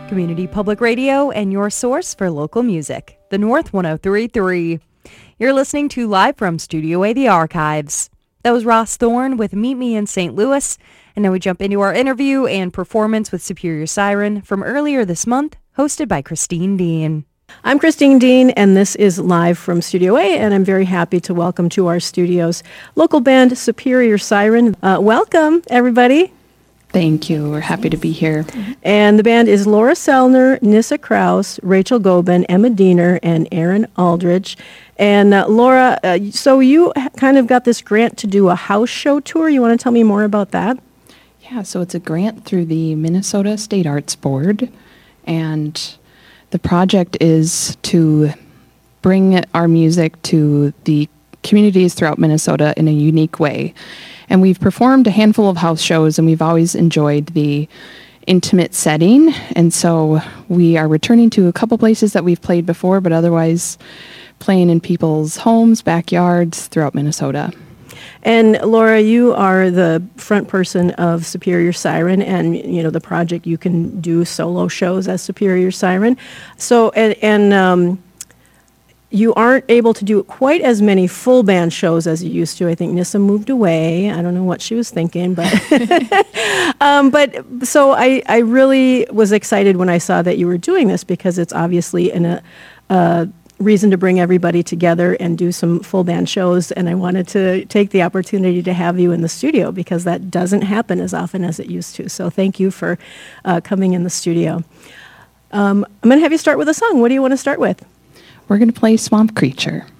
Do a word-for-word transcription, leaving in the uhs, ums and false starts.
Community Public Radio and your source for local music, the North one oh three point three. You're listening to Live from Studio A, The Archives. That was Ross Thorne with Meet Me in Saint Louis. And now we jump into our interview and performance with Superior Siren from earlier this month, hosted by Christine Dean. I'm Christine Dean, and this is Live from Studio A, and I'm very happy to welcome to our studios local band Superior Siren. Uh, welcome, everybody. Thank you. We're happy to be here. And the band is Laura Sellner, Nissa Kraus, Rachel Gobin, Emma Diener, and Aaron Aldridge. And uh, Laura, uh, so you kind of got this grant to do a house show tour. You want to tell me more about that? Yeah, so it's a grant through the Minnesota State Arts Board, and the project is to bring our music to the communities throughout Minnesota in a unique way. And we've performed a handful of house shows, and we've always enjoyed the intimate setting. And so we are returning to a couple places that we've played before, but otherwise playing in people's homes, backyards throughout Minnesota. And Laura, you are the front person of Superior Siren, and you know the project. You can do solo shows as Superior Siren. So and, and um, you aren't able to do quite as many full band shows as you used to. I think Nissa moved away. I don't know what she was thinking, but um, but so I I really was excited when I saw that you were doing this, because it's obviously in a. Uh, reason to bring everybody together and do some full band shows, and I wanted to take the opportunity to have you in the studio, because that doesn't happen as often as it used to. So thank you for uh, coming in the studio. Um, I'm going to have you start with a song. What do you want to start with? We're going to play Swamp Creature.